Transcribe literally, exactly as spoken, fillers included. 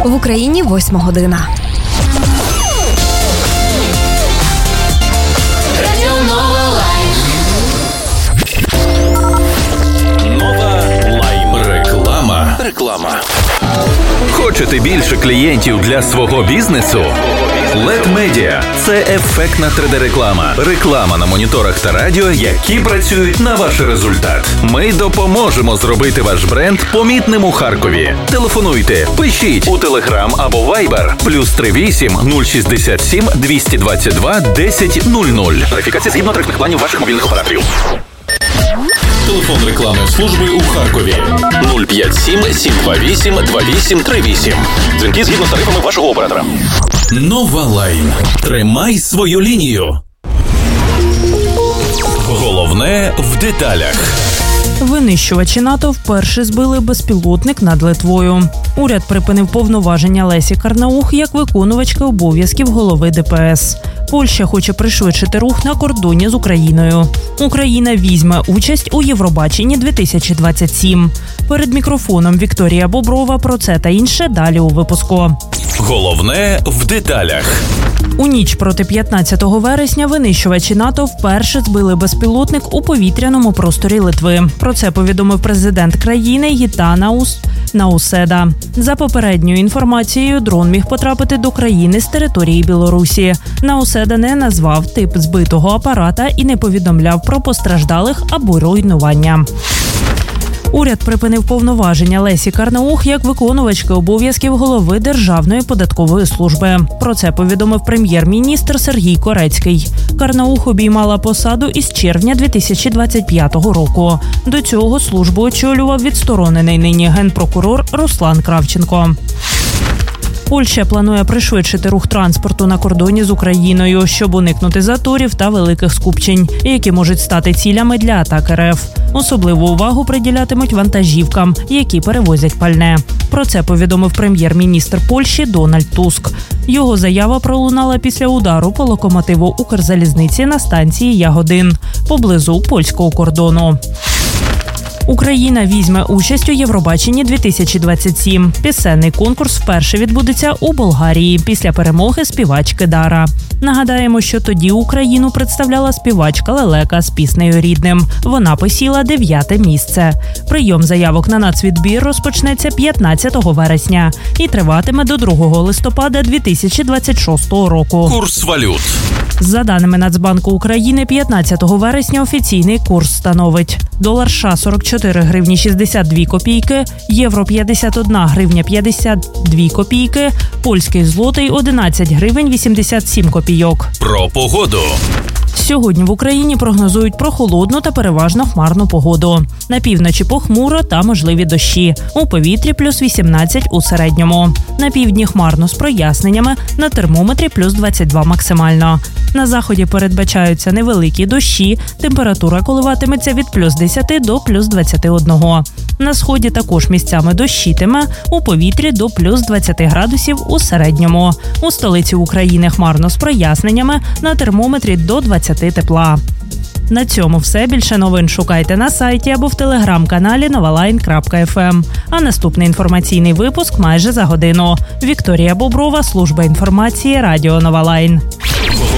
В Україні восьма година. Реклама. Хочете більше клієнтів для свого бізнесу? ел і ді Media – це ефектна три де-реклама. Реклама на моніторах та радіо, які працюють на ваш результат. Ми допоможемо зробити ваш бренд помітним у Харкові. Телефонуйте, пишіть у Telegram або Viber плюс три вісім нуль шістдесят сім двісті двадцять два десять нуль нуль. Верифікація згідно тарифних планів ваших мобільних операторів. Телефон рекламної служби у Харкові нуль п'ять сім сім два вісім два вісім три вісім. Дзвінки згідно з тарифами вашого оператора. Нова Лайн. Тримай свою лінію. Головне в деталях. Винищувачі НАТО вперше збили безпілотник над Литвою. Уряд припинив повноваження Лесі Карнаух як виконувачки обов'язків голови де пе ес. Польща хоче пришвидшити рух на кордоні з Україною. Україна візьме участь у Євробаченні дві тисячі двадцять сім. Перед мікрофоном Вікторія Боброва про це та інше далі у випуску. Головне в деталях. У ніч проти п'ятнадцятого вересня винищувачі НАТО вперше збили безпілотник у повітряному просторі Литви. Про це повідомив президент країни Гітанас Науседа. За попередньою інформацією, дрон міг потрапити до країни з території Білорусі. Науседа не назвав тип збитого апарата і не повідомляв про постраждалих або руйнування. Уряд припинив повноваження Лесі Карнаух як виконувачки обов'язків голови Державної податкової служби. Про це повідомив прем'єр-міністр Сергій Корецький. Карнаух обіймала посаду із червня дві тисячі двадцять п'ятого року. До цього службу очолював відсторонений нині генпрокурор Руслан Кравченко. Польща планує пришвидшити рух транспорту на кордоні з Україною, щоб уникнути заторів та великих скупчень, які можуть стати цілями для атак ер еф. Особливу увагу приділятимуть вантажівкам, які перевозять пальне. Про це повідомив прем'єр-міністр Польщі Дональд Туск. Його заява пролунала після удару по локомотиву Укрзалізниці на станції Ягодин, поблизу польського кордону. Україна візьме участь у Євробаченні дві тисячі двадцять сім. Пісенний конкурс вперше відбудеться у Болгарії після перемоги співачки Дара. Нагадаємо, що тоді Україну представляла співачка Лелека з піснею «Рідним». Вона посіла дев'яте місце. Прийом заявок на нацвідбір розпочнеться п'ятнадцятого вересня і триватиме до другого листопада дві тисячі двадцять шостого року. Курс валют. За даними Нацбанку України, п'ятнадцятого вересня офіційний курс становить: долар США – сорок чотири гривні шістдесят дві копійки, євро – п'ятдесят одна гривня п'ятдесят дві копійки, польський злотий – одинадцять гривень вісімдесят сім копійок. Про погоду. Сьогодні в Україні прогнозують прохолодну та переважно хмарну погоду. На півночі похмуро та можливі дощі. У повітрі плюс вісімнадцять у середньому. На півдні хмарно з проясненнями, на термометрі плюс двадцять два максимально. На заході передбачаються невеликі дощі, температура коливатиметься від плюс десяти до плюс двадцяти одного. На сході також місцями дощитиме, у повітрі до плюс двадцяти градусів у середньому. У столиці України хмарно з проясненнями, на термометрі до двадцяти тепла. На цьому все. Більше новин шукайте на сайті або в телеграм-каналі новалайн крапка еф ем. А наступний інформаційний випуск майже за годину. Вікторія Боброва, служба інформації, радіо Новалайн.